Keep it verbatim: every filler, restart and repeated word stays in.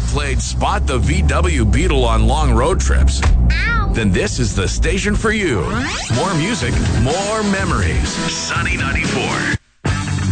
played Spot the V W Beetle on long road trips, Ow. then this is the station for you. More music, more memories. Sunny ninety-four.